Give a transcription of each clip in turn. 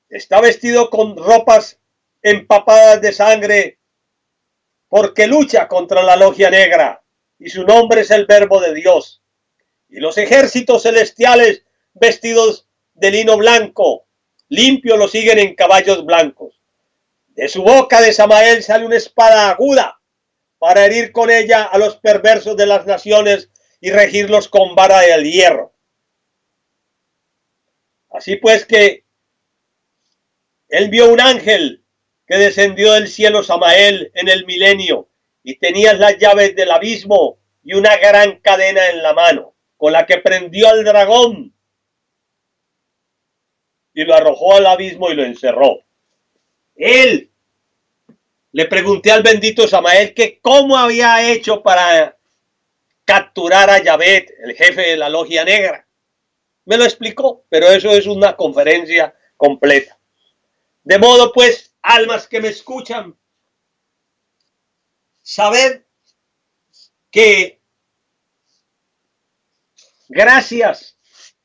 Está vestido con ropas empapadas de sangre porque lucha contra la logia negra y su nombre es el Verbo de Dios. Y los ejércitos celestiales vestidos de lino blanco, limpio, lo siguen en caballos blancos. De su boca de Samael sale una espada aguda para herir con ella a los perversos de las naciones y regirlos con vara de hierro. Así pues que él vio un ángel que descendió del cielo, Samael, en el milenio, y tenía las llaves del abismo y una gran cadena en la mano, con la que prendió al dragón y lo arrojó al abismo y lo encerró. Él le pregunté al bendito Samael que cómo había hecho para capturar a Yahvé, el jefe de la logia negra. Me lo explicó, pero eso es una conferencia completa. De modo pues, almas que me escuchan, sabed que gracias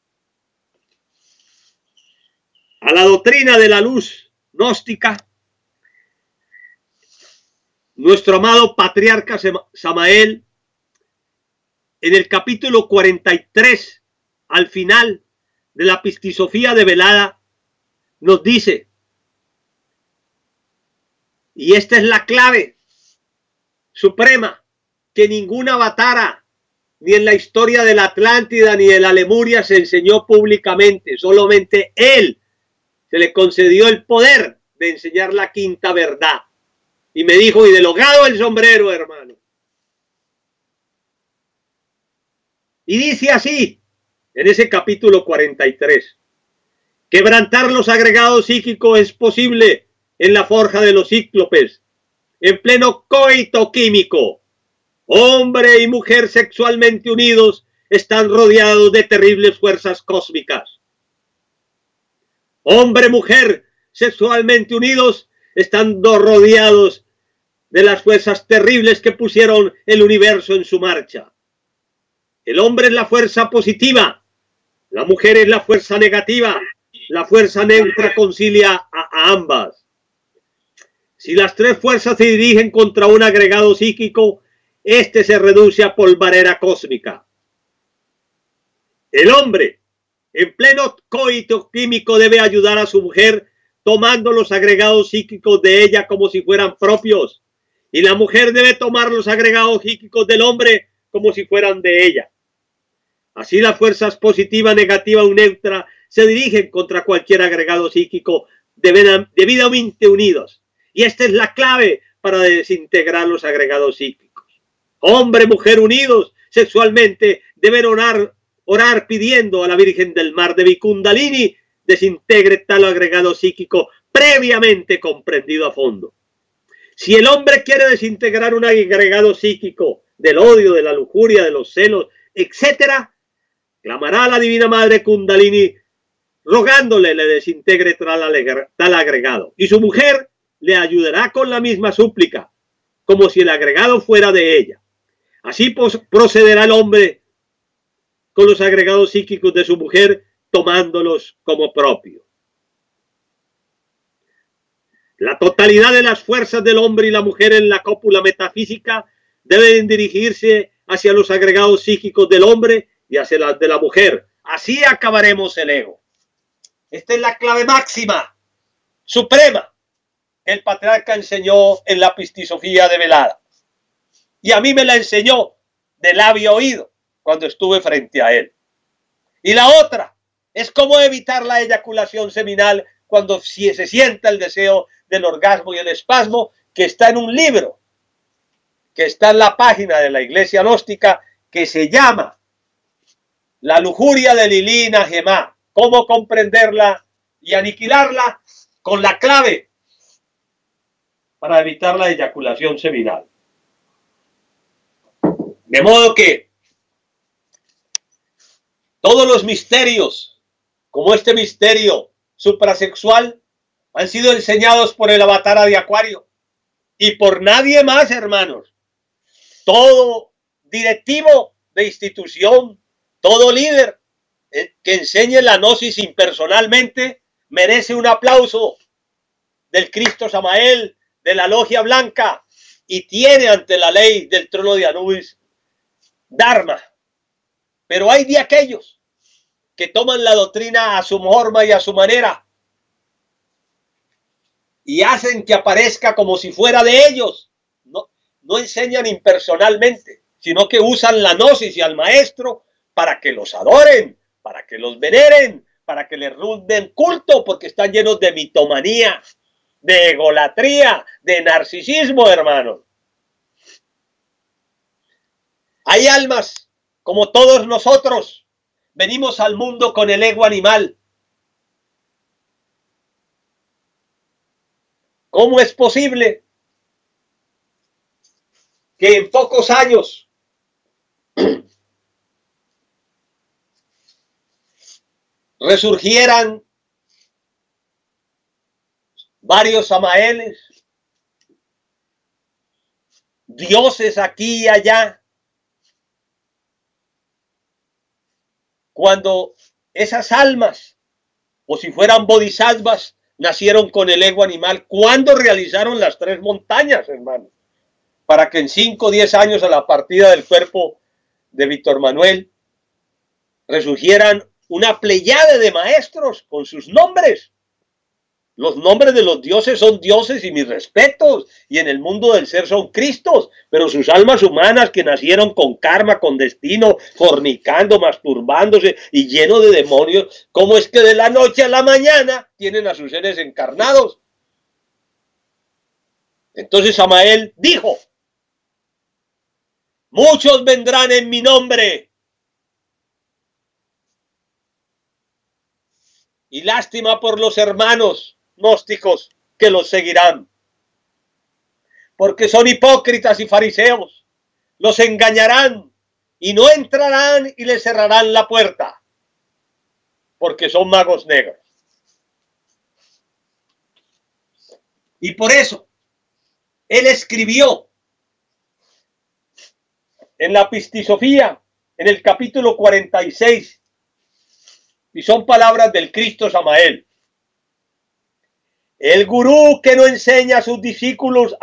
a la doctrina de la luz gnóstica, nuestro amado patriarca Samael, en el capítulo 43, al final de la Pistisofía Develada, nos dice, y esta es la clave suprema, que ninguna Avatara, ni en la historia de la Atlántida, ni de la Lemuria se enseñó públicamente, solamente él se le concedió el poder de enseñar la quinta verdad. Y me dijo, y de logado el sombrero, hermano. Y dice así, en ese capítulo 43, quebrantar los agregados psíquicos es posible en la forja de los cíclopes, en pleno coito químico. Hombre y mujer sexualmente unidos están rodeados de terribles fuerzas cósmicas. Hombre y mujer sexualmente unidos están rodeados de las fuerzas terribles que pusieron el universo en su marcha. El hombre es la fuerza positiva, la mujer es la fuerza negativa, la fuerza neutra concilia a ambas. Si las tres fuerzas se dirigen contra un agregado psíquico, este se reduce a polvareda cósmica. El hombre, en pleno coito químico, debe ayudar a su mujer tomando los agregados psíquicos de ella como si fueran propios. Y la mujer debe tomar los agregados psíquicos del hombre como si fueran de ella. Así las fuerzas positiva, negativa o neutra se dirigen contra cualquier agregado psíquico debidamente unidos. Y esta es la clave para desintegrar los agregados psíquicos. Hombre y mujer unidos sexualmente deben orar pidiendo a la Virgen del Mar de Kundalini desintegre tal agregado psíquico previamente comprendido a fondo. Si el hombre quiere desintegrar un agregado psíquico del odio, de la lujuria, de los celos, etc., clamará a la Divina Madre Kundalini rogándole le desintegre tal agregado. Y su mujer le ayudará con la misma súplica, como si el agregado fuera de ella. Así procederá el hombre con los agregados psíquicos de su mujer, tomándolos como propios. La totalidad de las fuerzas del hombre y la mujer en la cópula metafísica deben dirigirse hacia los agregados psíquicos del hombre y hacia las de la mujer. Así acabaremos el ego. Esta es la clave máxima, suprema, que el patriarca enseñó en la Pistisofía Develada. Y a mí me la enseñó de labio a oído cuando estuve frente a él. Y la otra es cómo evitar la eyaculación seminal cuando se sienta el deseo del orgasmo y el espasmo, que está en un libro, que está en la página de la Iglesia Gnóstica, que se llama La lujuria de Lili Najemá, cómo comprenderla y aniquilarla con la clave para evitar la eyaculación seminal. De modo que todos los misterios, como este misterio suprasexual, han sido enseñados por el Avatara de Acuario y por nadie más, hermanos. Todo directivo de institución, todo líder que enseñe la gnosis impersonalmente, merece un aplauso del Cristo Samael, de la logia blanca, y tiene ante la ley del trono de Anubis Dharma. Pero hay de aquellos que toman la doctrina a su forma y a su manera y hacen que aparezca como si fuera de ellos. No enseñan impersonalmente, sino que usan la gnosis y al maestro para que los adoren, para que los veneren, para que les rinden culto, porque están llenos de mitomanía, de egolatría, de narcisismo, hermanos. Hay almas, como todos nosotros, venimos al mundo con el ego animal. ¿Cómo es posible que en pocos años resurgieran varios Samaeles, dioses aquí y allá, cuando esas almas, o si fueran bodhisattvas, nacieron con el ego animal? ¿Cuándo realizaron las 3 montañas, hermano? Para que en 5 o 10 años, a la partida del cuerpo de Víctor Manuel, resurgieran una pleyade de maestros con sus nombres. Los nombres de los dioses son dioses y mis respetos, y en el mundo del ser son Cristos, pero sus almas humanas que nacieron con karma, con destino, fornicando, masturbándose y lleno de demonios, ¿cómo es que de la noche a la mañana tienen a sus seres encarnados? Entonces Samael dijo: muchos vendrán en mi nombre, y lástima por los hermanos gnósticos que los seguirán, porque son hipócritas y fariseos, los engañarán y no entrarán y les cerrarán la puerta, porque son magos negros. Y por eso él escribió en la Pistisofía, en el capítulo 46, y son palabras del Cristo Samael: el gurú que no enseña a sus discípulos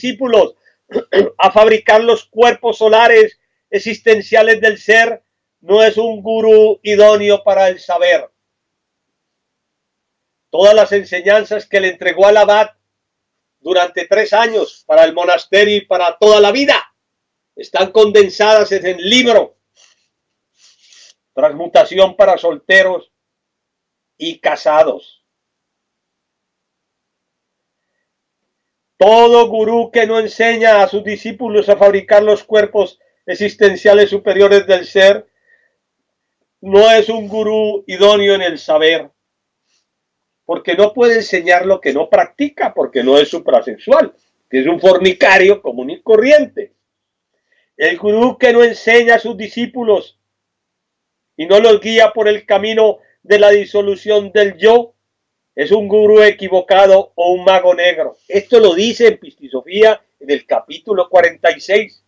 a fabricar los cuerpos solares existenciales del ser, no es un gurú idóneo para el saber. Todas las enseñanzas que le entregó al abad durante 3 años para el monasterio y para toda la vida están condensadas en el libro Transmutación para solteros y casados. Todo gurú que no enseña a sus discípulos a fabricar los cuerpos existenciales superiores del ser no es un gurú idóneo en el saber, porque no puede enseñar lo que no practica, porque no es suprasexual, que es un fornicario común y corriente. El gurú que no enseña a sus discípulos y no los guía por el camino de la disolución del yo es un gurú equivocado o un mago negro. Esto lo dice en Pistisofía en el capítulo 46.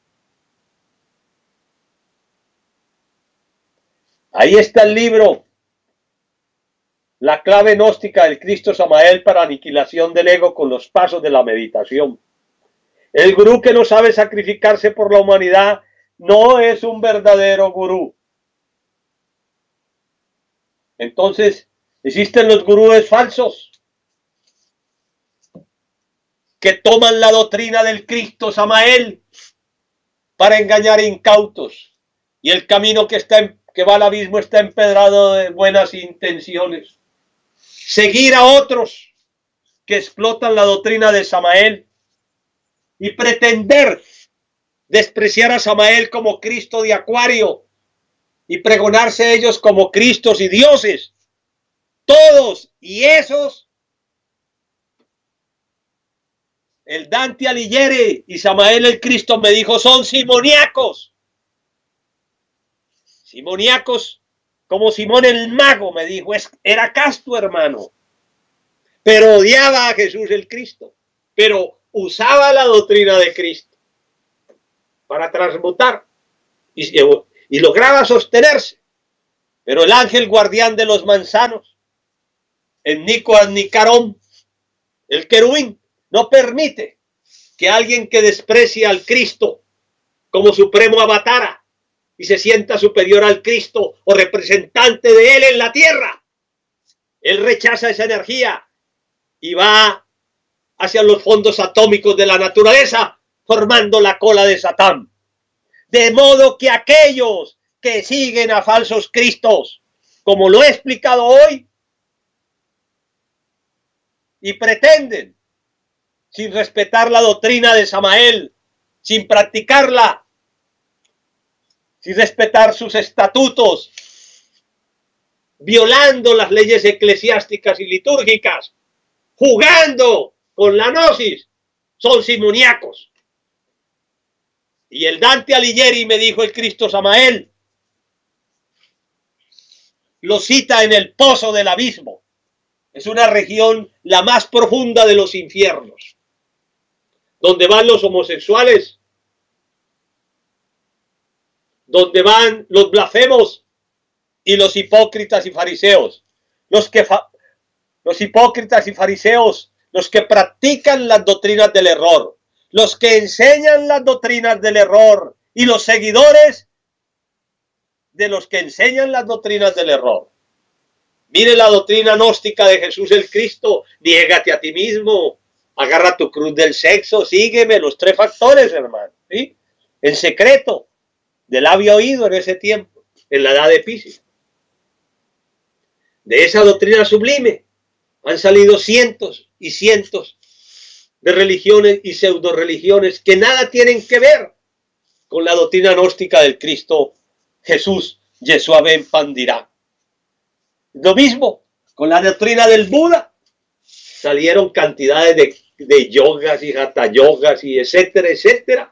Ahí está el libro, la clave gnóstica del Cristo Samael para aniquilación del ego con los pasos de la meditación. El gurú que no sabe sacrificarse por la humanidad no es un verdadero gurú. Entonces, existen los gurúes falsos que toman la doctrina del Cristo Samael para engañar incautos, y el camino que va al abismo está empedrado de buenas intenciones. Seguir a otros que explotan la doctrina de Samael y pretender despreciar a Samael como Cristo de Acuario y pregonarse ellos como Cristos y dioses. Todos y esos, el Dante Alighieri y Samael el Cristo, me dijo, son simoniacos. Simoniacos como Simón el Mago, me dijo, era casto, hermano, pero odiaba a Jesús el Cristo, pero usaba la doctrina de Cristo para transmutar y lograba sostenerse. Pero el ángel guardián de los manzanos, en Nicoas Nicarón, el querubín, no permite que alguien que desprecia al Cristo como supremo avatara y se sienta superior al Cristo o representante de él en la tierra, él rechaza esa energía y va hacia los fondos atómicos de la naturaleza, formando la cola de Satán. De modo que aquellos que siguen a falsos cristos, como lo he explicado hoy, y pretenden, sin respetar la doctrina de Samael, sin practicarla, sin respetar sus estatutos, violando las leyes eclesiásticas y litúrgicas, jugando con la gnosis, son simoníacos. Y el Dante Alighieri, me dijo el Cristo Samael, lo cita en el pozo del abismo. Es una región la más profunda de los infiernos, donde van los homosexuales, donde van los blasfemos y los hipócritas y fariseos. Los hipócritas y fariseos, los que practican las doctrinas del error, los que enseñan las doctrinas del error y los seguidores de los que enseñan las doctrinas del error. Mire la doctrina gnóstica de Jesús el Cristo: niégate a ti mismo, agarra tu cruz del sexo, sígueme, los 3 factores, hermano, ¿sí? En secreto, de labio oído en ese tiempo, en la edad de Piscis. De esa doctrina sublime han salido cientos y cientos de religiones y pseudo religiones que nada tienen que ver con la doctrina gnóstica del Cristo Jesús, Yeshua ben Pandirá. Lo mismo con la doctrina del Buda. Salieron cantidades de yogas y hatha yogas y etcétera, etcétera,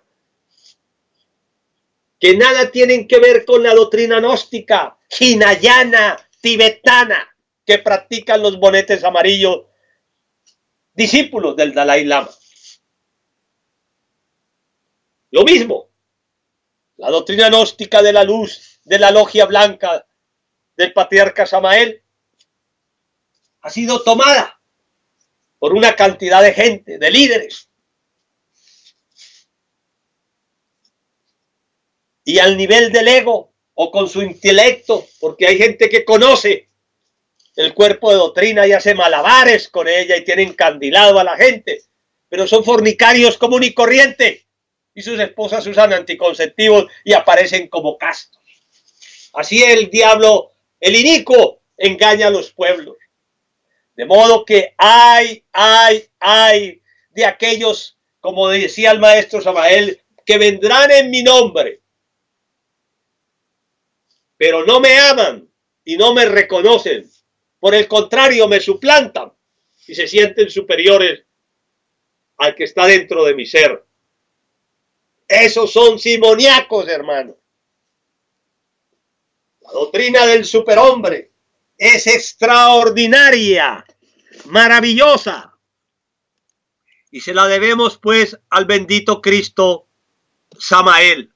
que nada tienen que ver con la doctrina gnóstica, hinayana, tibetana, que practican los bonetes amarillos, discípulos del Dalai Lama. Lo mismo, la doctrina gnóstica de la luz, de la logia blanca del patriarca Samael, ha sido tomada por una cantidad de gente, de líderes. Y al nivel del ego o con su intelecto, porque hay gente que conoce el cuerpo de doctrina y hace malabares con ella y tiene encandilado a la gente, pero son fornicarios común y corriente y sus esposas usan anticonceptivos y aparecen como castos. Así el diablo, el inicuo, engaña a los pueblos. De modo que hay de aquellos, como decía el maestro Samael, que vendrán en mi nombre, pero no me aman y no me reconocen. Por el contrario, me suplantan y se sienten superiores al que está dentro de mi ser. Esos son simoníacos, hermano. La doctrina del superhombre es extraordinaria, maravillosa. Y se la debemos pues al bendito Cristo Samael.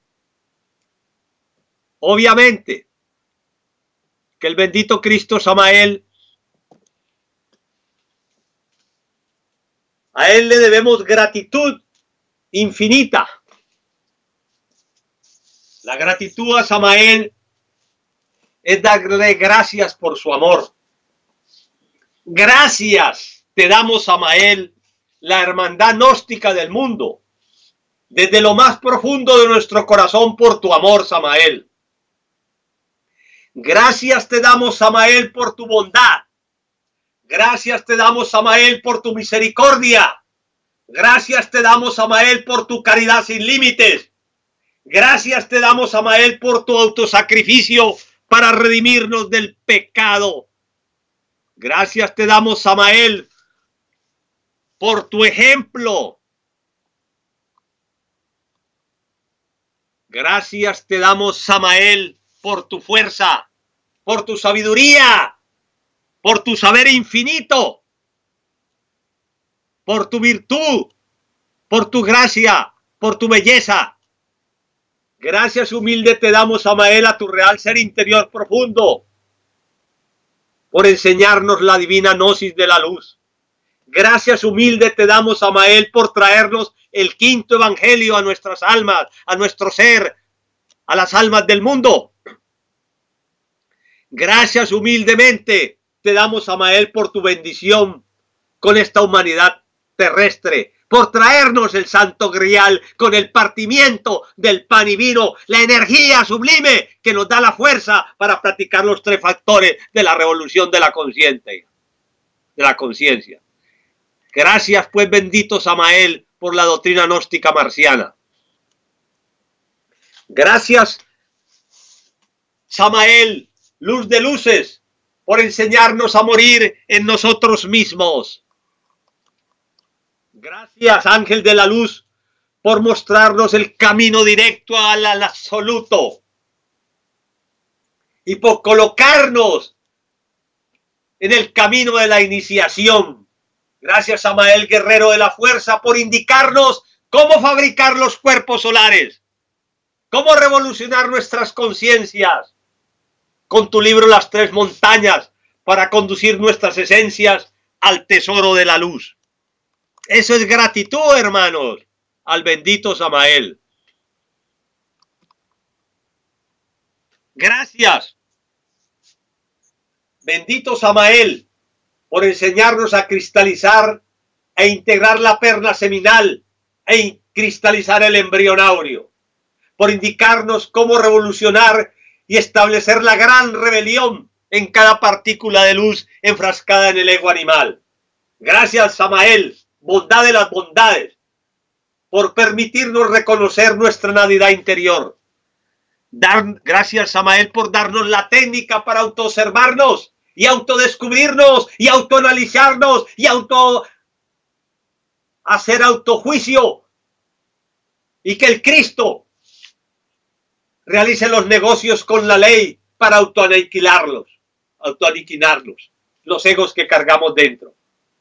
Obviamente que el bendito Cristo Samael, a él le debemos gratitud infinita. La gratitud a Samael es darle gracias por su amor. Gracias te damos, Samael, la hermandad gnóstica del mundo, desde lo más profundo de nuestro corazón, por tu amor, Samael. Gracias te damos, Samael, por tu bondad. Gracias te damos, Samael, por tu misericordia. Gracias te damos, Samael, por tu caridad sin límites. Gracias te damos, Samael, por tu autosacrificio para redimirnos del pecado. Gracias te damos, Samael, por tu ejemplo. Gracias te damos, Samael, por tu fuerza, por tu sabiduría, por tu saber infinito, por tu virtud, por tu gracia, por tu belleza. Gracias humilde te damos, Samael, a tu real ser interior profundo. por enseñarnos la divina gnosis de la luz. Gracias humilde te damos, Samael, por traernos el quinto evangelio a nuestras almas, a nuestro ser, a las almas del mundo. Gracias humildemente te damos, Samael, por tu bendición con esta humanidad terrestre, por traernos el Santo Grial con el partimiento del pan y vino, la energía sublime que nos da la fuerza para practicar los tres factores de la revolución de la conciencia. Gracias, pues, bendito Samael, por la doctrina gnóstica marciana. Gracias, Samael, luz de luces, por enseñarnos a morir en nosotros mismos. Gracias, ángel de la luz, por mostrarnos el camino directo al absoluto y por colocarnos en el camino de la iniciación. Gracias, Samael, guerrero de la fuerza, por indicarnos cómo fabricar los cuerpos solares, cómo revolucionar nuestras conciencias con tu libro Las Tres Montañas para conducir nuestras esencias al tesoro de la luz. Eso es gratitud, hermanos, al bendito Samael. Gracias, bendito Samael, por enseñarnos a cristalizar e integrar la perla seminal e cristalizar el embrionario, por indicarnos cómo revolucionar y establecer la gran rebelión en cada partícula de luz enfrascada en el ego animal. Gracias, Samael, bondad de las bondades, por permitirnos reconocer nuestra nalidad interior. Gracias, Samael, por darnos la técnica para autoobservarnos y autodescubrirnos y autoanalizarnos y hacer autojuicio, y que el Cristo realice los negocios con la ley para autoaniquilarlos, los egos que cargamos dentro.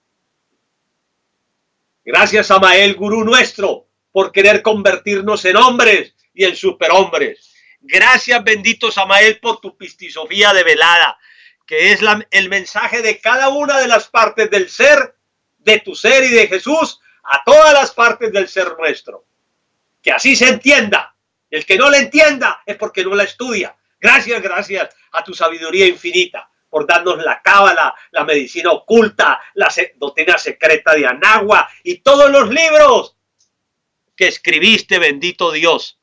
Gracias, Samael, gurú nuestro, por querer convertirnos en hombres y en superhombres. Gracias, bendito Samael, por tu pistisofía develada, que es el mensaje de cada una de las partes del ser, de tu ser y de Jesús, a todas las partes del ser nuestro. Que así se entienda. El que no la entienda es porque no la estudia. Gracias, gracias a tu sabiduría infinita por darnos la cábala, la medicina oculta, la doctrina secreta de Anagua y todos los libros que escribiste, bendito Dios.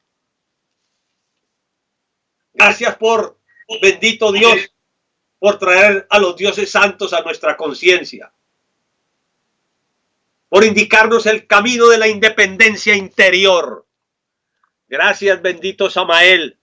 Gracias por, bendito Dios, por traer a los dioses santos a nuestra conciencia, por indicarnos el camino de la independencia interior. Gracias, bendito Samael,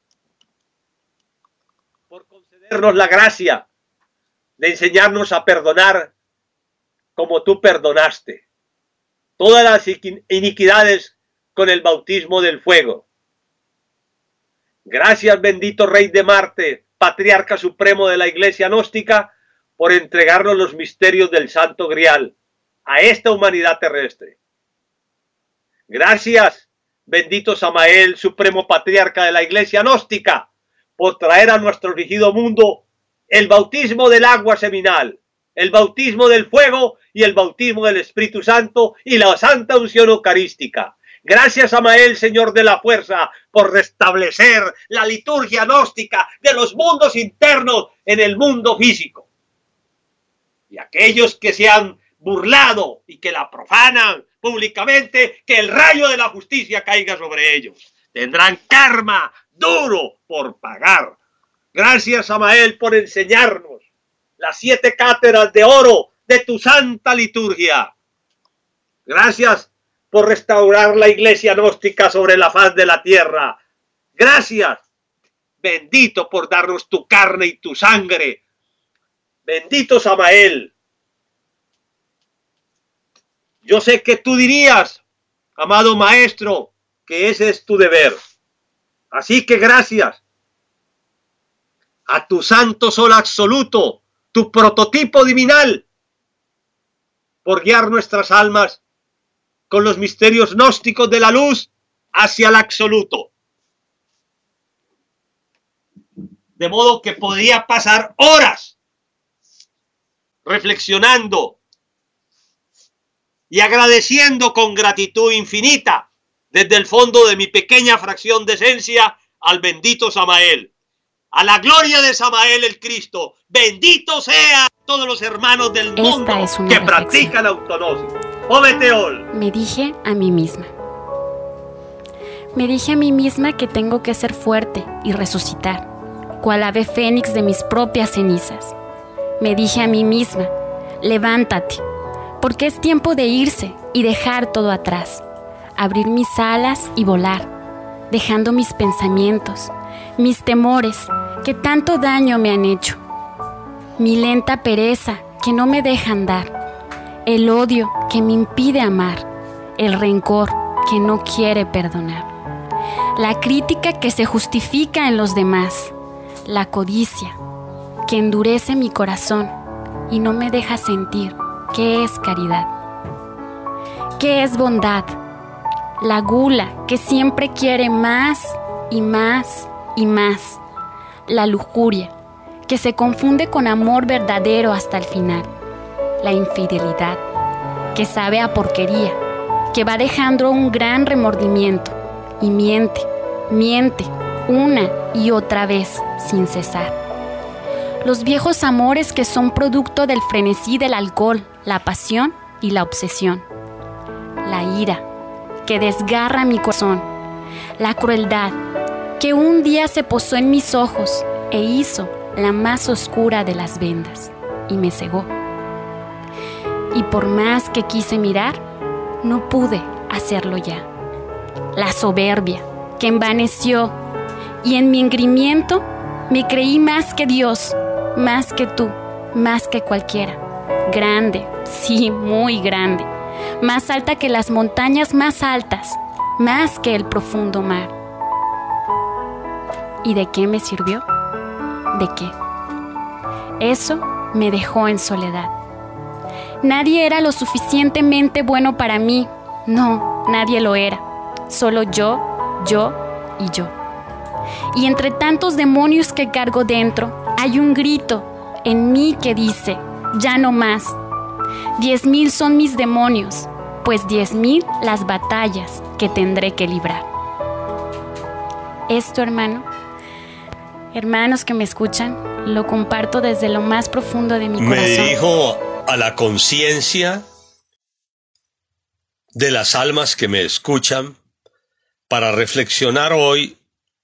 por concedernos la gracia de enseñarnos a perdonar como tú perdonaste todas las iniquidades con el bautismo del fuego. Gracias, bendito Rey de Marte, Patriarca Supremo de la Iglesia Gnóstica, por entregarnos los misterios del Santo Grial a esta humanidad terrestre. Gracias, bendito Samael, Supremo Patriarca de la Iglesia Gnóstica, por traer a nuestro rígido mundo el bautismo del agua seminal, el bautismo del fuego y el bautismo del Espíritu Santo y la santa unción eucarística. Gracias, Samael, Señor de la fuerza, por restablecer la liturgia gnóstica de los mundos internos en el mundo físico. Y aquellos que se han burlado y que la profanan públicamente, que el rayo de la justicia caiga sobre ellos. Tendrán karma duro por pagar. Gracias, Samael, por enseñarnos las 7 cátedras de oro de tu santa liturgia. Gracias por restaurar la iglesia gnóstica sobre la faz de la tierra. Gracias, bendito, por darnos tu carne y tu sangre. Bendito Samael. Yo sé que tú dirías, amado maestro, que ese es tu deber. Así que gracias a tu santo sol absoluto, tu prototipo divinal, por guiar nuestras almas con los misterios gnósticos de la luz hacia el absoluto. De modo que podría pasar horas reflexionando y agradeciendo con gratitud infinita desde el fondo de mi pequeña fracción de esencia al bendito Samael. A la gloria de Samael el Cristo, bendito sea todos los hermanos del mundo que practican autognosis. Obeteol. Me dije a mí misma. Me dije a mí misma que tengo que ser fuerte y resucitar, cual ave fénix de mis propias cenizas. Me dije a mí misma, levántate, porque es tiempo de irse y dejar todo atrás, abrir mis alas y volar, dejando mis pensamientos, mis temores que tanto daño me han hecho, mi lenta pereza que no me deja andar, el odio que me impide amar, el rencor que no quiere perdonar, la crítica que se justifica en los demás, la codicia que endurece mi corazón y no me deja sentir qué es caridad, qué es bondad, la gula que siempre quiere más y más y más, la lujuria que se confunde con amor verdadero hasta el final, la infidelidad que sabe a porquería, que va dejando un gran remordimiento y miente una y otra vez sin cesar. Los viejos amores que son producto del frenesí del alcohol, la pasión y la obsesión. La ira que desgarra mi corazón, la crueldad que un día se posó en mis ojos e hizo la más oscura de las vendas y me cegó. Y por más que quise mirar, no pude hacerlo ya. La soberbia que envaneció y en mi engreimiento me creí más que Dios, más que tú, más que cualquiera. Grande, sí, muy grande, más alta que las montañas más altas, más que el profundo mar. ¿Y de qué me sirvió? ¿De qué? Eso me dejó en soledad. Nadie era lo suficientemente bueno para mí. No, nadie lo era. Solo yo y yo. Y entre tantos demonios que cargo dentro, hay un grito en mí que dice, ya no más. 10,000 son mis demonios, pues 10,000 las batallas que tendré que librar. Esto, hermanos que me escuchan, lo comparto desde lo más profundo de mi corazón. Me dirijo a la conciencia de las almas que me escuchan para reflexionar hoy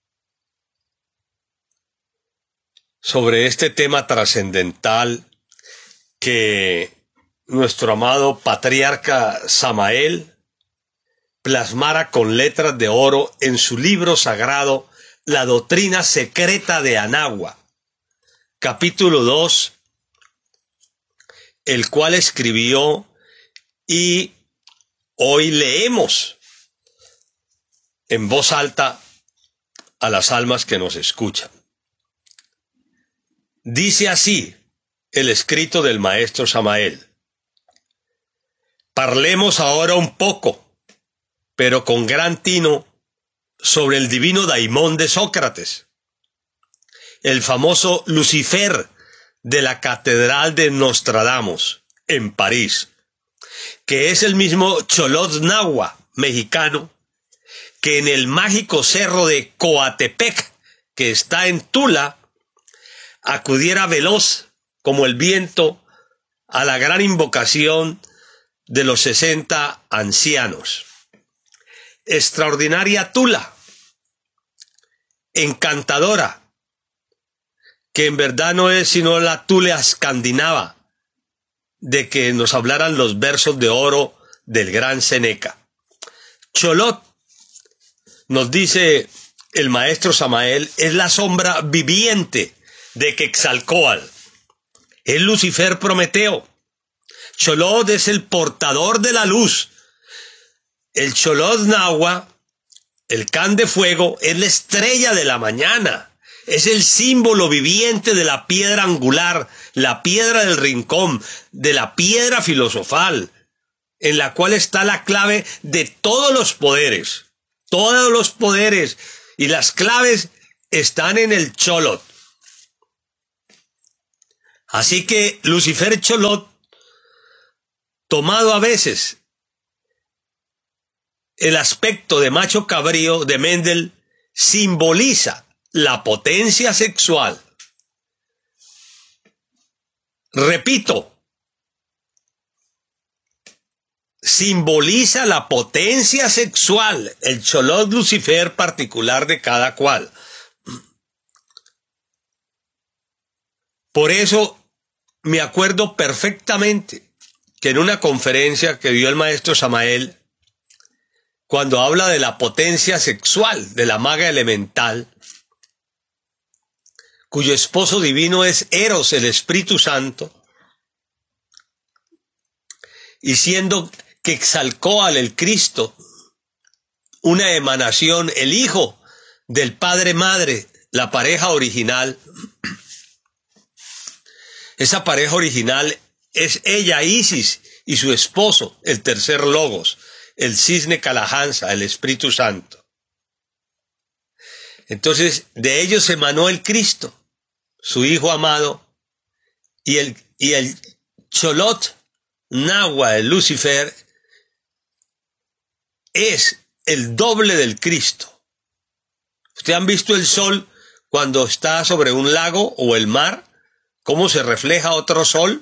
sobre este tema trascendental que nuestro amado patriarca Samael plasmara con letras de oro en su libro sagrado La Doctrina Secreta de Anagua, capítulo 2, el cual escribió y hoy leemos en voz alta a las almas que nos escuchan. Dice así el escrito del maestro Samael: parlemos ahora un poco, pero con gran tino, sobre el divino Daimón de Sócrates, el famoso Lucifer de la Catedral de Nostradamus en París, que es el mismo Xolotl Nahua mexicano que en el mágico cerro de Coatepec, que está en Tula, acudiera veloz como el viento a la gran invocación de los 60 ancianos. Extraordinaria Tula, encantadora, que en verdad no es sino la Tula escandinava, de que nos hablaran los versos de oro del gran Seneca. Xolotl, nos dice el maestro Samael, es la sombra viviente de Quetzalcóatl, es Lucifer Prometeo. Xolotl es el portador de la luz. El Xolotl Nahua, el can de fuego, es la estrella de la mañana, es el símbolo viviente de la piedra angular, la piedra del rincón, de la piedra filosofal, en la cual está la clave de todos los poderes, y las claves están en el Xolotl. Así que Lucifer Cholot, tomado a veces el aspecto de macho cabrío de Mendel, simboliza la potencia sexual. Repito, simboliza la potencia sexual, el Cholot Lucifer particular de cada cual. Por eso me acuerdo perfectamente que en una conferencia que dio el maestro Samael, cuando habla de la potencia sexual de la maga elemental, cuyo esposo divino es Eros, el Espíritu Santo, y siendo Quetzalcóatl el Cristo, una emanación, el hijo del padre-madre, la pareja original. Esa pareja original es ella, Isis, y su esposo, el tercer Logos, el cisne Calahansa, el Espíritu Santo. Entonces, de ellos emanó el Cristo, su Hijo amado, y el Cholot Nahua, el Lucifer, es el doble del Cristo. ¿Ustedes han visto el sol cuando está sobre un lago o el mar? ¿Cómo se refleja otro sol?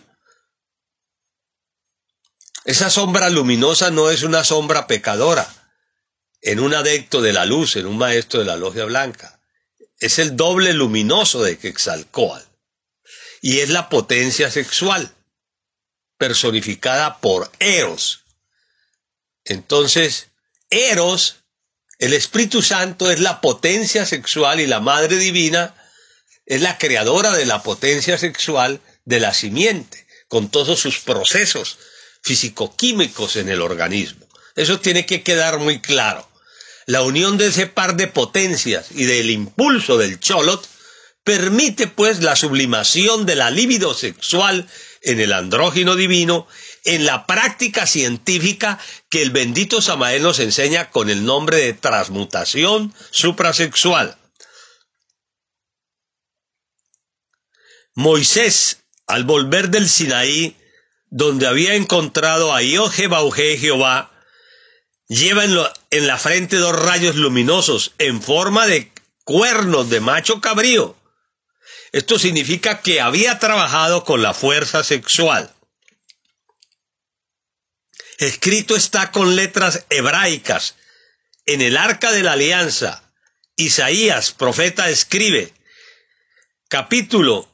Esa sombra luminosa no es una sombra pecadora en un adepto de la luz, en un maestro de la logia blanca. Es el doble luminoso de Quetzalcóatl. Y es la potencia sexual, personificada por Eros. Entonces, Eros, el Espíritu Santo, es la potencia sexual, y la Madre Divina es la creadora de la potencia sexual de la simiente, con todos sus procesos físico-químicos en el organismo. Eso tiene que quedar muy claro. La unión de ese par de potencias y del impulso del Cholot permite pues la sublimación de la libido sexual en el andrógino divino, en la práctica científica que el bendito Samael nos enseña con el nombre de transmutación suprasexual. Moisés, al volver del Sinaí, donde había encontrado a Yod-Heh-Vah-Uj Jehová, lleva en la frente 2 rayos luminosos en forma de cuernos de macho cabrío. Esto significa que había trabajado con la fuerza sexual. Escrito está con letras hebraicas en el Arca de la Alianza. Isaías, profeta, escribe, capítulo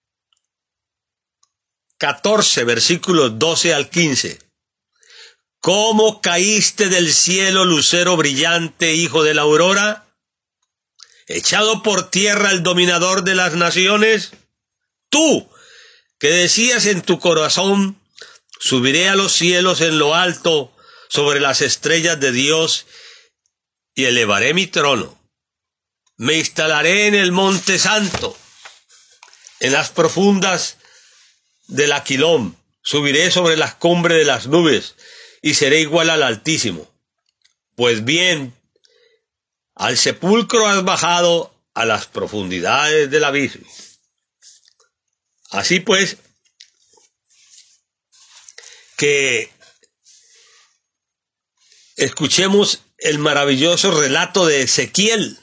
14, versículos 12 al 15. ¿Cómo caíste del cielo, lucero brillante, hijo de la aurora? ¿Echado por tierra el dominador de las naciones? Tú, que decías en tu corazón, subiré a los cielos en lo alto, sobre las estrellas de Dios, y elevaré mi trono. Me instalaré en el monte santo, en las profundas del Aquilón, subiré sobre las cumbres de las nubes, y seré igual al Altísimo. Pues bien, al sepulcro has bajado, a las profundidades del abismo. Así pues, que escuchemos el maravilloso relato de Ezequiel,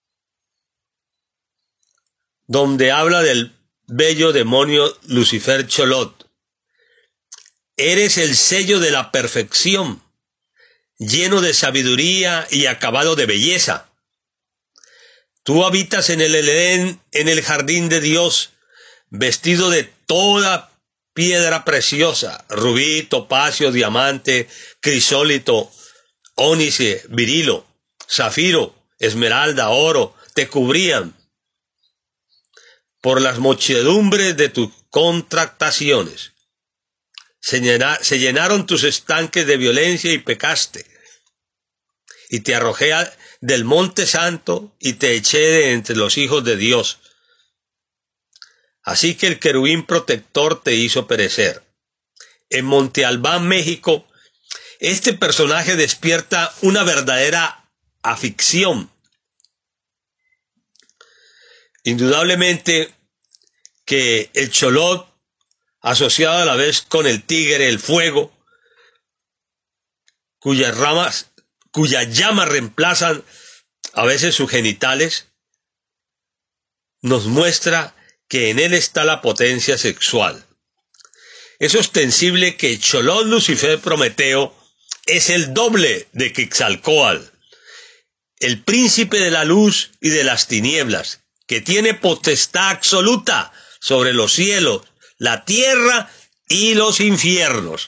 donde habla del bello demonio Lucifer Cholot. Eres el sello de la perfección, lleno de sabiduría y acabado de belleza. Tú habitas en el Edén, en el jardín de Dios, vestido de toda piedra preciosa, rubí, topacio, diamante, crisólito, ónice, berilo, zafiro, esmeralda, oro, te cubrían por las muchedumbres de tus contractaciones. Se llenaron tus estanques de violencia y pecaste. Y te arrojé del monte santo y te eché de entre los hijos de Dios. Así que el querubín protector te hizo perecer. En Monte Albán, México, este personaje despierta una verdadera afición. Indudablemente que el Cholot asociado a la vez con el tigre, el fuego, cuyas llamas reemplazan a veces sus genitales, nos muestra que en él está la potencia sexual. Es ostensible que Xolotl, Lucifer, Prometeo es el doble de Quetzalcóatl, el príncipe de la luz y de las tinieblas, que tiene potestad absoluta sobre los cielos, la tierra y los infiernos.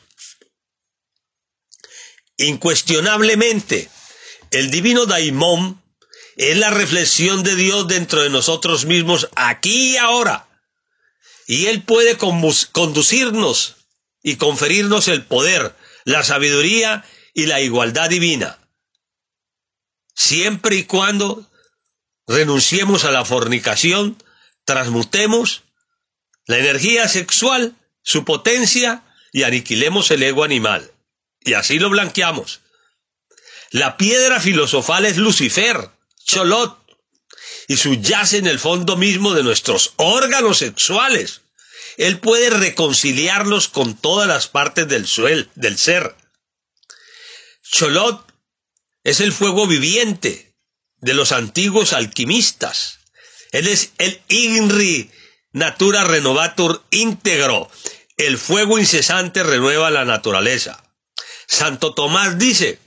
Incuestionablemente, el divino Daimón es la reflexión de Dios dentro de nosotros mismos aquí y ahora, y Él puede conducirnos y conferirnos el poder, la sabiduría y la igualdad divina, siempre y cuando renunciemos a la fornicación, transmutemos la energía sexual, su potencia, y aniquilemos el ego animal, y así lo blanqueamos. La piedra filosofal es Lucifer, Xolotl, y subyace en el fondo mismo de nuestros órganos sexuales. Él puede reconciliarlos con todas las partes del ser. Xolotl es el fuego viviente de los antiguos alquimistas. Él es el Inri Natura Renovatur íntegro. El fuego incesante renueva la naturaleza. Santo Tomás dice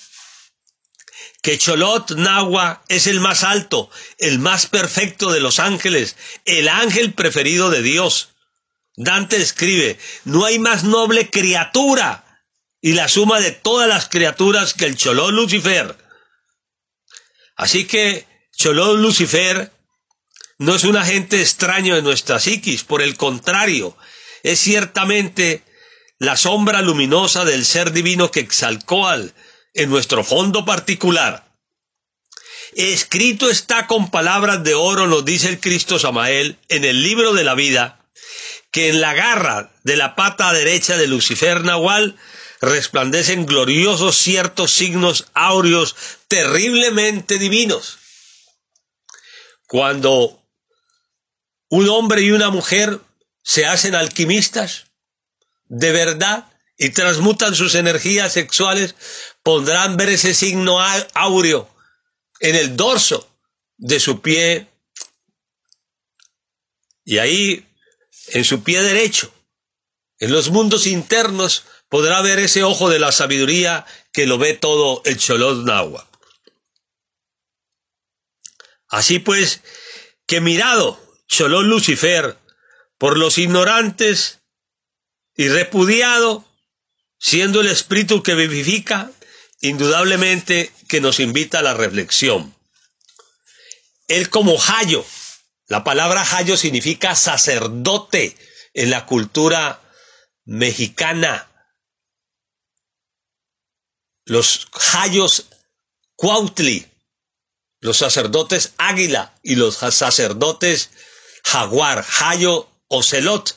que Xolotl Nahua es el más alto, el más perfecto de los ángeles, el ángel preferido de Dios. Dante escribe: no hay más noble criatura y la suma de todas las criaturas que el Xolotl Lucifer. Así que Xolotl Lucifer no es un agente extraño de nuestra psiquis, por el contrario, es ciertamente la sombra luminosa del ser divino Quetzalcóatl en nuestro fondo particular. Escrito está con palabras de oro, nos dice el Cristo Samael en el libro de la vida, que en la garra de la pata derecha de Lucifer Nahual resplandecen gloriosos ciertos signos áureos terriblemente divinos. Cuando un hombre y una mujer se hacen alquimistas de verdad y transmutan sus energías sexuales, podrán ver ese signo áureo en el dorso de su pie, y ahí en su pie derecho, en los mundos internos, podrá ver ese ojo de la sabiduría que lo ve todo el Xolotl Nahua. Así pues, que mirado Xolotl Lucifer por los ignorantes y repudiado, siendo el espíritu que vivifica, indudablemente que nos invita a la reflexión. Él como Jayo, la palabra Jayo significa sacerdote en la cultura mexicana. Los Jayos Cuautli, los sacerdotes águila y los sacerdotes jaguar, Jayo Ocelot.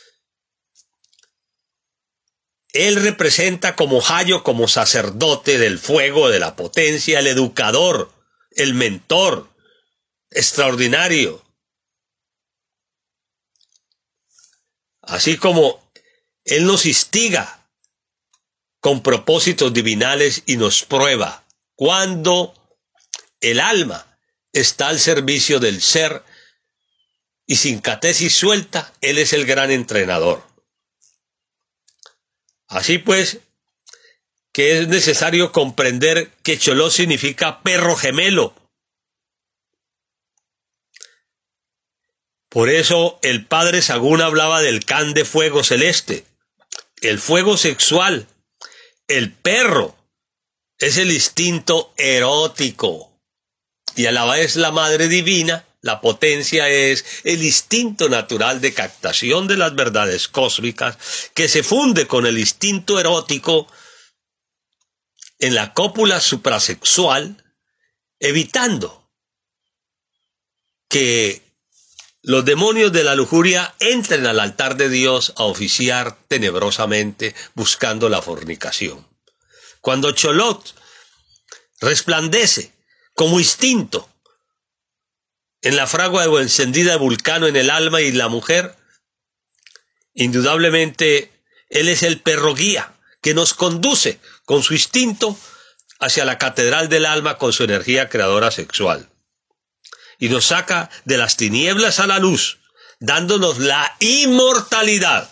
Él representa como Jayo, como sacerdote del fuego, de la potencia, el educador, el mentor extraordinario. Así como Él nos instiga con propósitos divinales y nos prueba cuando el alma está al servicio del ser, y sin catesis suelta, Él es el gran entrenador. Así pues, que es necesario comprender que Xolotl significa perro gemelo. Por eso el padre Sagún hablaba del can de fuego celeste, el fuego sexual. El perro es el instinto erótico, y a la vez la madre divina, la potencia, es el instinto natural de captación de las verdades cósmicas, que se funde con el instinto erótico en la cópula suprasexual, evitando que los demonios de la lujuria entren al altar de Dios a oficiar tenebrosamente buscando la fornicación. Cuando Xolotl resplandece como instinto en la fragua encendida de Vulcano en el alma y la mujer, Indudablemente, Él es el perro guía que nos conduce con su instinto hacia la catedral del alma con su energía creadora sexual. Y nos saca de las tinieblas a la luz, dándonos la inmortalidad.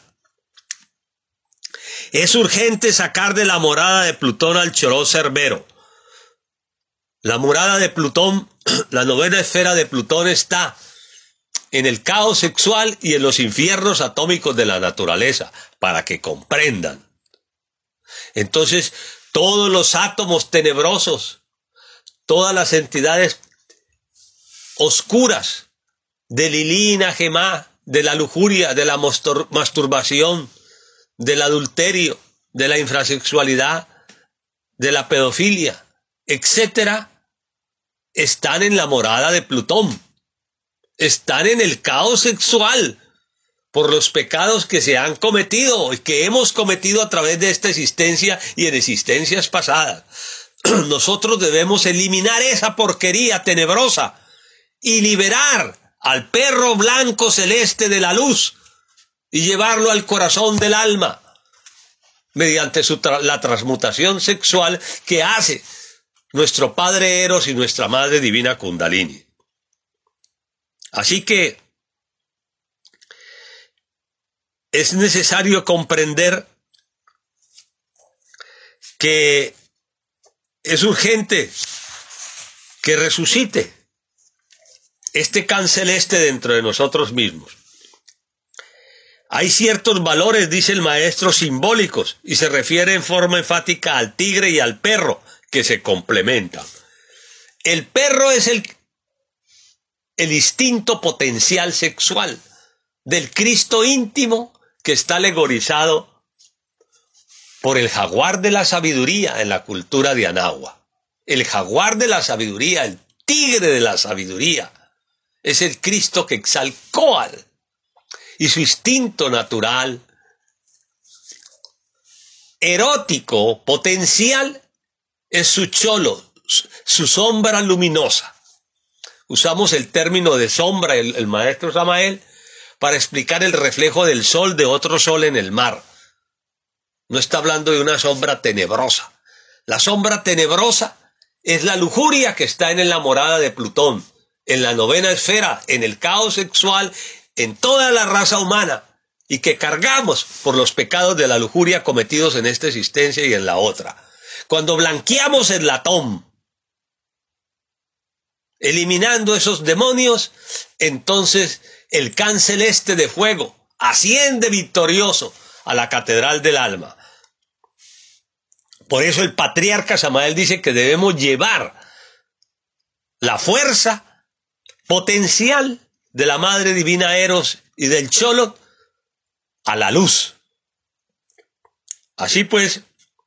Es urgente sacar de la morada de Plutón al Choró Cerbero. La morada de Plutón, la novena esfera de Plutón, está en el caos sexual y en los infiernos atómicos de la naturaleza, para que comprendan. Entonces, todos los átomos tenebrosos, todas las entidades oscuras de Lilina, Gemá, de la lujuria, de la masturbación, del adulterio, de la infrasexualidad, de la pedofilia, etcétera, están en la morada de Plutón. Están en el caos sexual por los pecados que se han cometido y que hemos cometido a través de esta existencia y en existencias pasadas. Nosotros debemos eliminar esa porquería tenebrosa y liberar al perro blanco celeste de la luz y llevarlo al corazón del alma mediante la transmutación sexual que hace nuestro padre Eros y nuestra madre divina Kundalini. Así que es necesario comprender que es urgente que resucite este can celeste dentro de nosotros mismos. Hay ciertos valores, dice el maestro, simbólicos, y se refiere en forma enfática al tigre y al perro, que se complementan. El perro es el instinto potencial sexual del Cristo íntimo que está alegorizado por el jaguar de la sabiduría en la cultura de Anáhuac. El jaguar de la sabiduría, el tigre de la sabiduría, es el Cristo Quetzalcóatl, y su instinto natural, erótico, potencial, es su cholo, su sombra luminosa. Usamos el término de sombra, el maestro Samael, para explicar el reflejo del sol de otro sol en el mar. No está hablando de una sombra tenebrosa. La sombra tenebrosa es la lujuria que está en la morada de Plutón, en la novena esfera, en el caos sexual, en toda la raza humana, y que cargamos por los pecados de la lujuria cometidos en esta existencia y en la otra. Cuando blanqueamos el latón, eliminando esos demonios, entonces el can celeste de fuego asciende victorioso a la catedral del alma. Por eso el patriarca Samael dice que debemos llevar la fuerza potencial de la madre divina Eros y del Cholo a la luz. Así pues,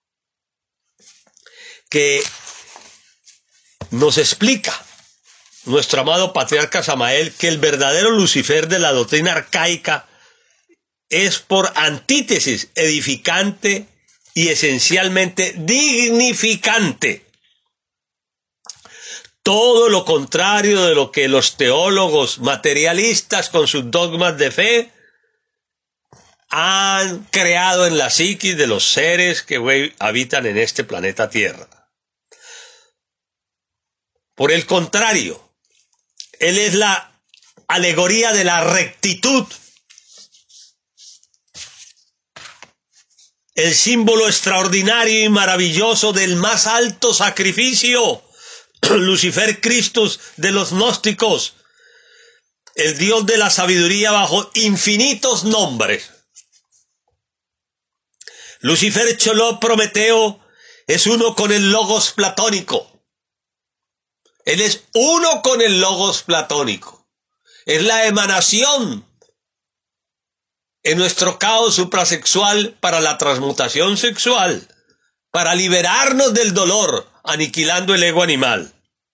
que nos explica nuestro amado patriarca Samael que el verdadero Lucifer de la doctrina arcaica es por antítesis edificante y esencialmente dignificante. Todo lo contrario de lo que los teólogos materialistas con sus dogmas de fe han creado en la psiquis de los seres que habitan en este planeta Tierra. Por el contrario, él es la alegoría de la rectitud, el símbolo extraordinario y maravilloso del más alto sacrificio, Lucifer Christus de los gnósticos, el Dios de la sabiduría bajo infinitos nombres. Lucifer Choló Prometeo es uno con el logos platónico. Él es uno con el logos platónico. Es la emanación en nuestro caos suprasexual para la transmutación sexual, para liberarnos del dolor, aniquilando el ego animal.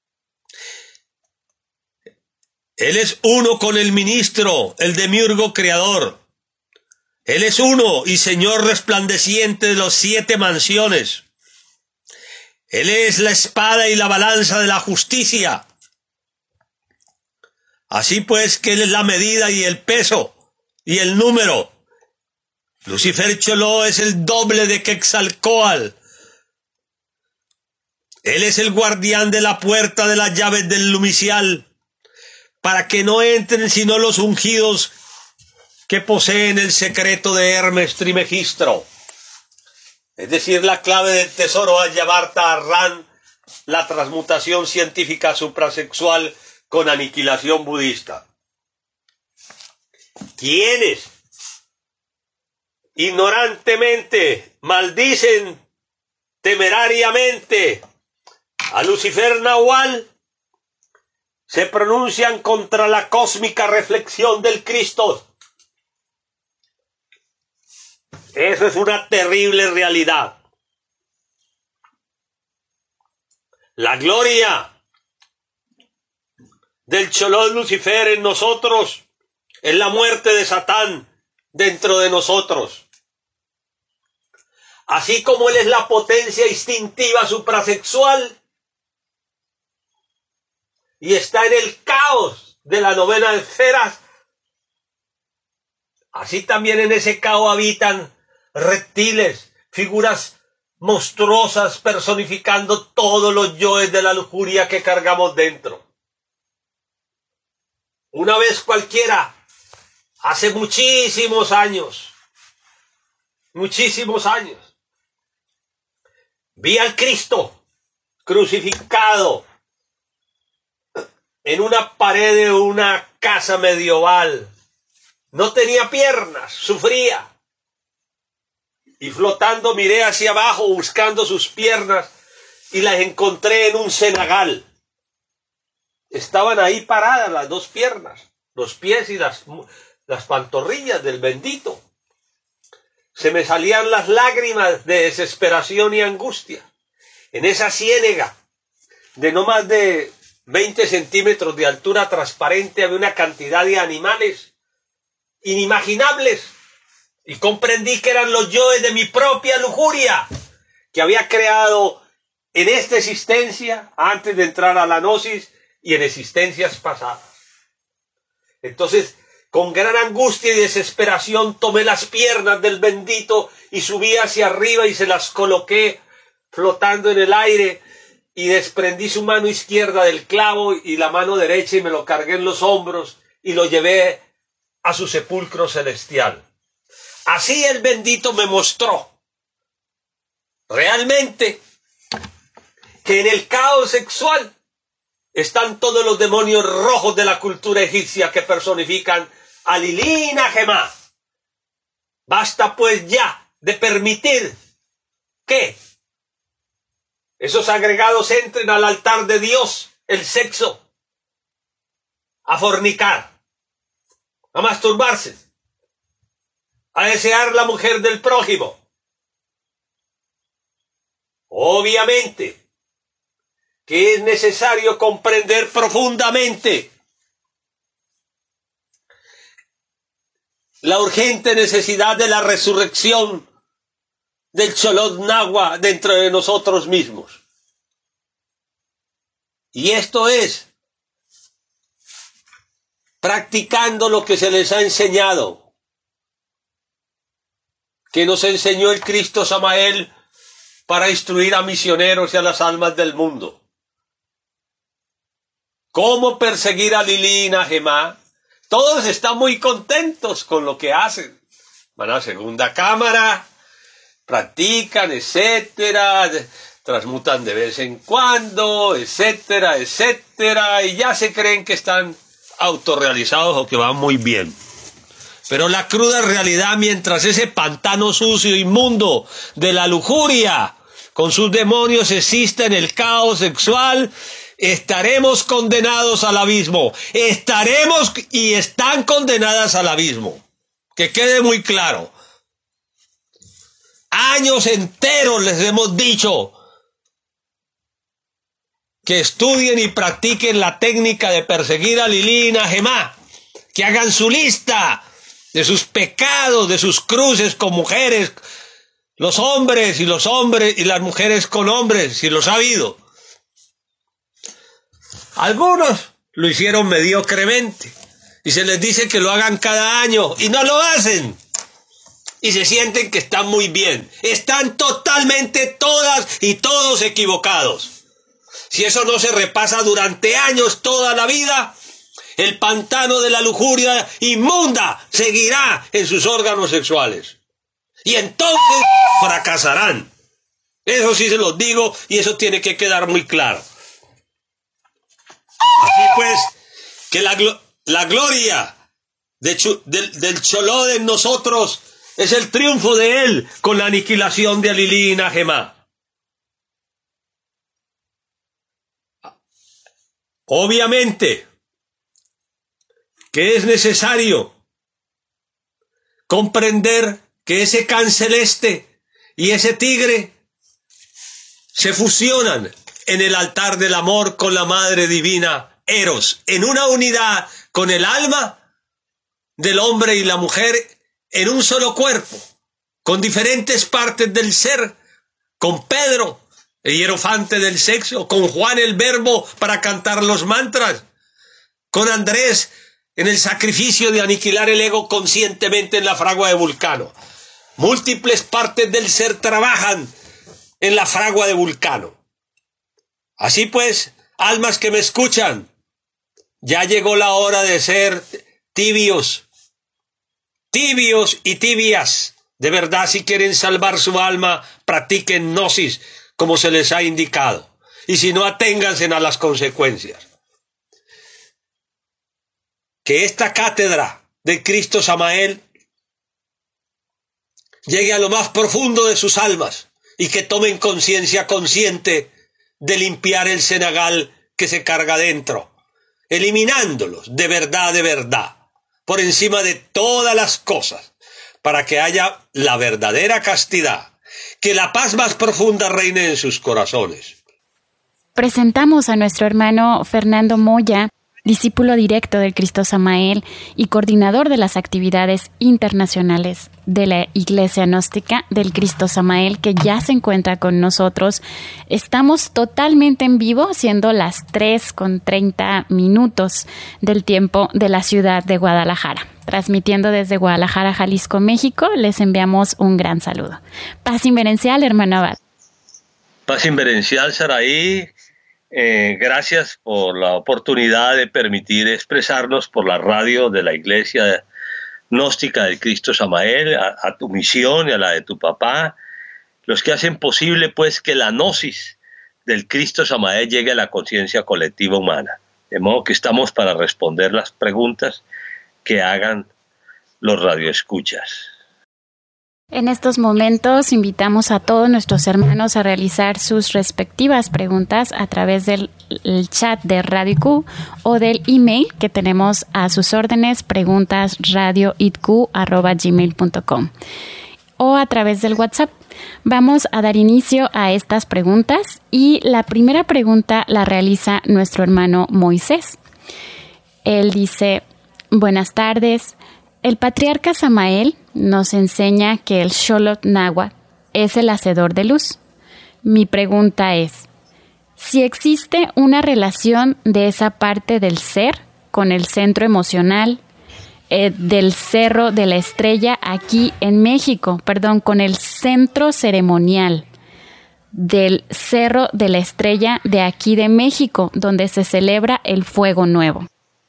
Él es uno con el ministro, el demiurgo creador. Él es uno y Señor resplandeciente de las 7 mansiones. Él es la espada y la balanza de la justicia. Así pues que Él es la medida y el peso y el número Lucifer Choló es el doble de Quetzalcóatl. Él es el guardián de la puerta de las llaves del lumicial, para que no entren sino los ungidos que poseen el secreto de Hermes Trimegistro, es decir, la clave del tesoro al Yabarta Arran, la transmutación científica suprasexual con aniquilación budista. ¿Quiénes ignorantemente maldicen temerariamente a Lucifer Nahual? Se pronuncian contra la cósmica reflexión del Cristo. Eso es una terrible realidad. La gloria del Cholot Lucifer en nosotros es la muerte de Satán dentro de nosotros. Así como él es la potencia instintiva suprasexual y está en el caos de la novena esferas, así también en ese caos habitan reptiles, figuras monstruosas personificando todos los yoes de la lujuria que cargamos dentro. Una vez cualquiera, hace muchísimos años, vi al Cristo crucificado en una pared de una casa medieval. No tenía piernas, sufría. Y flotando miré hacia abajo buscando sus piernas y las encontré en un cenagal. Estaban ahí paradas las dos piernas, los pies y las pantorrillas del bendito. Se me salían las lágrimas de desesperación y angustia. En esa ciénega de no más de 20 centímetros de altura transparente había una cantidad de animales inimaginables. Y comprendí que eran los yoes de mi propia lujuria que había creado en esta existencia antes de entrar a la gnosis y en existencias pasadas. Entonces, con gran angustia y desesperación, tomé las piernas del bendito y subí hacia arriba y se las coloqué flotando en el aire y desprendí su mano izquierda del clavo y la mano derecha y me lo cargué en los hombros y lo llevé a su sepulcro celestial. Así el bendito me mostró realmente que en el caos sexual están todos los demonios rojos de la cultura egipcia que personifican a Lilina Gemá. Basta pues ya de permitir que esos agregados entren al altar de Dios, el sexo, a fornicar, a masturbarse, a desear la mujer del prójimo. Obviamente que es necesario comprender profundamente la urgente necesidad de la resurrección del Cholot Nahua dentro de nosotros mismos. Y esto es practicando lo que se les ha enseñado, que nos enseñó el Cristo Samael para instruir a misioneros y a las almas del mundo. ¿Cómo perseguir a Lilina Gemá? Todos están muy contentos con lo que hacen. Van a la segunda cámara, practican, etcétera, transmutan de vez en cuando, etcétera, etcétera, y ya se creen que están autorrealizados o que van muy bien. Pero la cruda realidad, mientras ese pantano sucio, inmundo de la lujuria, con sus demonios exista en el caos sexual, estaremos condenados al abismo. Estaremos y están condenadas al abismo. Que quede muy claro. Años enteros les hemos dicho que estudien y practiquen la técnica de perseguir a Lilina Gemá, que hagan su lista de sus pecados, de sus cruces con mujeres, los hombres y las mujeres con hombres, si los ha habido. Algunos lo hicieron mediocremente y se les dice que lo hagan cada año y no lo hacen. y se sienten que están muy bien. Están totalmente todas y todos equivocados. Si eso no se repasa durante años, toda la vida, el pantano de la lujuria inmunda seguirá en sus órganos sexuales. Y entonces fracasarán. Eso sí se los digo y eso tiene que quedar muy claro. Así pues, que la gloria del Cholot en nosotros es el triunfo de él con la aniquilación de Alilí y Najemá. Obviamente que es necesario comprender que ese can celeste y ese tigre se fusionan en el altar del amor con la Madre Divina Eros, en una unidad con el alma del hombre y la mujer en un solo cuerpo, con diferentes partes del ser, con Pedro, el hierofante del sexo, con Juan el verbo para cantar los mantras, con Andrés en el sacrificio de aniquilar el ego conscientemente en la fragua de Vulcano. Múltiples partes del ser trabajan en la fragua de Vulcano. Así pues, almas que me escuchan, ya llegó la hora de ser tibios y tibias. De verdad, si quieren salvar su alma, practiquen gnosis, como se les ha indicado. Y si no, aténganse a las consecuencias. Que esta cátedra de Cristo Samael llegue a lo más profundo de sus almas y que tomen conciencia consciente de limpiar el cenagal que se carga dentro, eliminándolos de verdad, por encima de todas las cosas, para que haya la verdadera castidad, que la paz más profunda reine en sus corazones. Presentamos a nuestro hermano Fernando Moya, discípulo directo del Cristo Samael y coordinador de las actividades internacionales de la Iglesia Gnóstica del Cristo Samael, que ya se encuentra con nosotros. Estamos totalmente en vivo, siendo las 3:30 del tiempo de la ciudad de Guadalajara. Transmitiendo desde Guadalajara, Jalisco, México, les enviamos un gran saludo. Paz inverencial, hermano Abad. Paz inverencial, Saraí. Gracias por la oportunidad de permitir expresarnos por la radio de la Iglesia Gnóstica del Cristo Samael, a tu misión y a la de tu papá, los que hacen posible pues que la gnosis del Cristo Samael llegue a la conciencia colectiva humana. De modo que estamos para responder las preguntas que hagan los radioescuchas. En estos momentos invitamos a todos nuestros hermanos a realizar sus respectivas preguntas a través del chat de Radio IQ o del email que tenemos a sus órdenes, preguntasradioitq@gmail.com, o a través del WhatsApp. Vamos a dar inicio a estas preguntas y la primera pregunta la realiza nuestro hermano Moisés. Él dice: buenas tardes. El patriarca Samael nos enseña que el Xolotl náhuatl es el hacedor de luz. Mi pregunta es, si existe una relación de esa parte del ser con el centro emocional del Cerro de la Estrella aquí en México, con el centro ceremonial del Cerro de la Estrella de aquí de México, donde se celebra el Fuego Nuevo.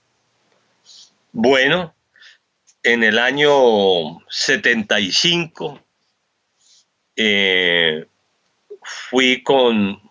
Bueno, en el año 75 fui con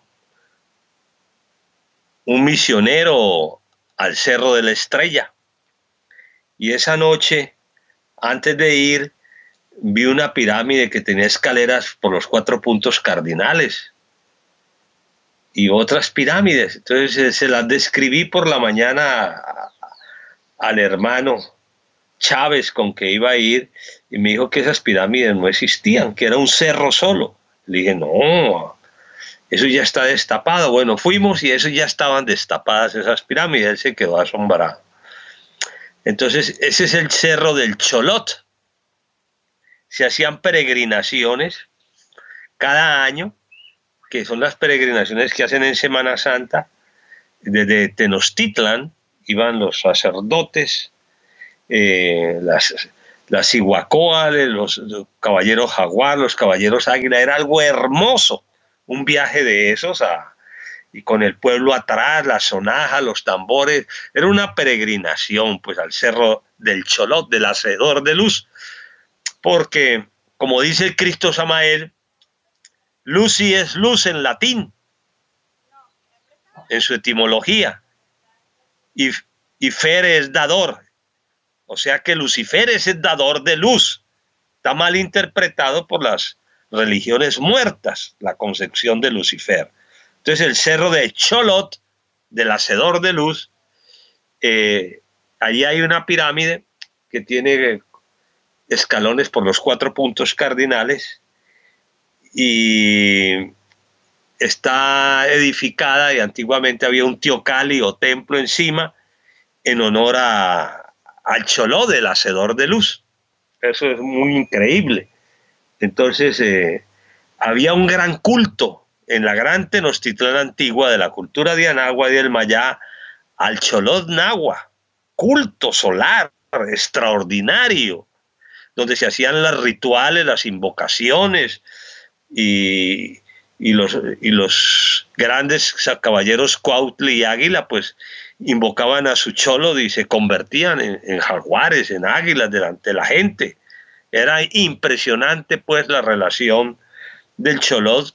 un misionero al Cerro de la Estrella y esa noche, antes de ir, vi una pirámide que tenía escaleras por los 4 puntos cardinales y otras pirámides. Entonces se las describí por la mañana al hermano Chávez con que iba a ir y me dijo que esas pirámides no existían, que era un cerro solo. Le dije, no, eso ya está destapado. Bueno, fuimos y eso ya estaban destapadas esas pirámides. Él se quedó asombrado. Entonces, ese es el cerro del Cholot. Se hacían peregrinaciones cada año, que son las peregrinaciones que hacen en Semana Santa. Desde Tenochtitlan iban los sacerdotes, las iguacóales, los caballeros jaguar, los caballeros águila. Era algo hermoso, un viaje de esos y con el pueblo atrás, la sonaja, los tambores. Era una peregrinación pues al cerro del Cholot, del Hacedor de Luz, porque como dice el Cristo Samael, Luci es luz en latín, en su etimología, y Fer es dador, o sea que Lucifer es el dador de luz. Está mal interpretado por las religiones muertas, la concepción de Lucifer. Entonces el cerro de Cholot, del Hacedor de Luz, allí hay una pirámide que tiene escalones por los 4 puntos cardinales y está edificada, y antiguamente había un teocalli o templo encima en honor al Cholot, del Hacedor de Luz. Eso es muy increíble. Entonces había un gran culto en la gran Tenochtitlán antigua de la cultura de Anagua y del Mayá al Cholot Nahua, culto solar extraordinario, donde se hacían los rituales, las invocaciones, y los grandes caballeros Cuautli y Águila pues invocaban a su cholo y se convertían en jaguares, en águilas delante de la gente. Era impresionante pues la relación del Cholot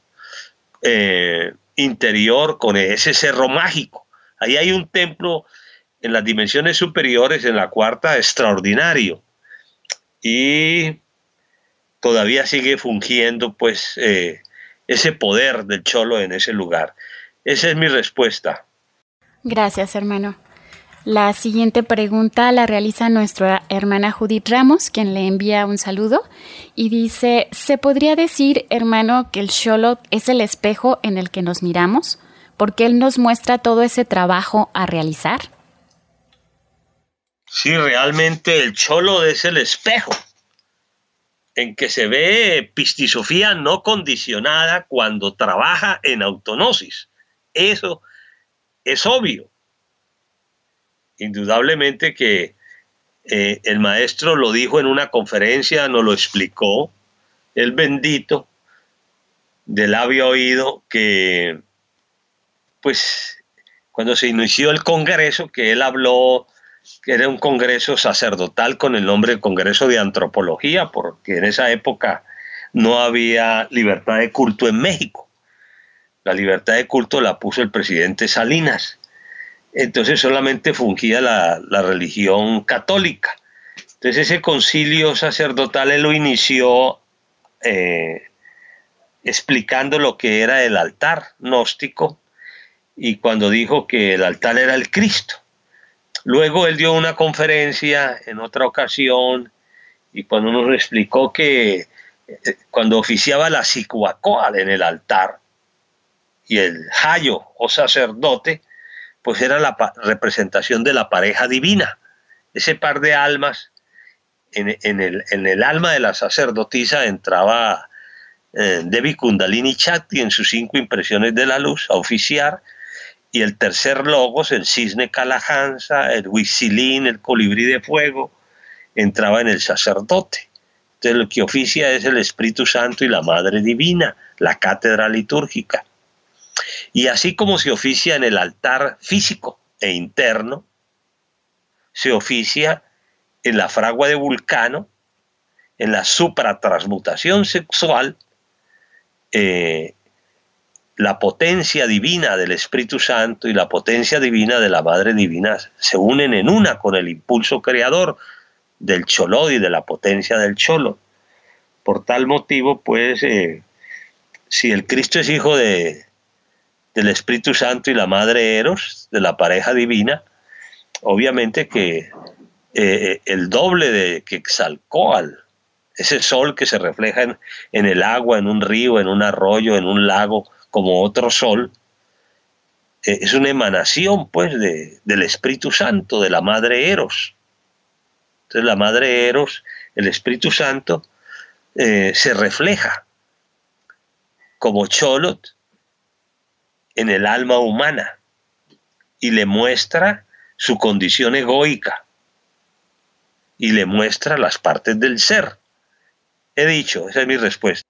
interior con ese cerro mágico. Ahí hay un templo en las dimensiones superiores, en la cuarta, extraordinario, y todavía sigue fungiendo pues ese poder del cholo en ese lugar. Esa es mi respuesta. Gracias, hermano. La siguiente pregunta la realiza nuestra hermana Judith Ramos, quien le envía un saludo y dice: ¿se podría decir, hermano, que el Xolotl es el espejo en el que nos miramos? Porque él nos muestra todo ese trabajo a realizar. Sí, realmente el Xolotl es el espejo en que se ve pistisofía no condicionada cuando trabaja en autonosis. Eso es obvio. Indudablemente que el maestro lo dijo en una conferencia, nos lo explicó, el bendito, de labio a oído, que pues cuando se inició el congreso, que él habló que era un congreso sacerdotal con el nombre de Congreso de Antropología, porque en esa época no había libertad de culto en México. La libertad de culto la puso el presidente Salinas. Entonces solamente fungía la religión católica. Entonces ese concilio sacerdotal él lo inició explicando lo que era el altar gnóstico, y cuando dijo que el altar era el Cristo. Luego él dio una conferencia en otra ocasión, y cuando nos explicó que cuando oficiaba la Cicuacóatl en el altar, y el jayo o sacerdote, pues era la representación de la pareja divina, ese par de almas. En el alma de la sacerdotisa entraba Devi Kundalini Chakti en sus 5 impresiones de la luz a oficiar, y el tercer logos, el cisne Kalahansa, el Huitzilín, el colibrí de fuego, entraba en el sacerdote. Entonces lo que oficia es el Espíritu Santo y la Madre Divina, la cátedra litúrgica. Y así como se oficia en el altar físico e interno, se oficia en la fragua de Vulcano, en la supratransmutación sexual. La potencia divina del Espíritu Santo y la potencia divina de la Madre Divina se unen en una con el impulso creador del Xolotl y de la potencia del Xolotl. Por tal motivo, pues, si el Cristo es hijo del Espíritu Santo y la Madre Eros, de la pareja divina, obviamente que el doble de Quetzalcóatl, ese sol que se refleja en el agua, en un río, en un arroyo, en un lago, como otro sol, es una emanación pues del Espíritu Santo, de la Madre Eros. Entonces la Madre Eros, el Espíritu Santo, se refleja como Xolotl en el alma humana y le muestra su condición egoica. y le muestra las partes del ser. He dicho, esa es mi respuesta.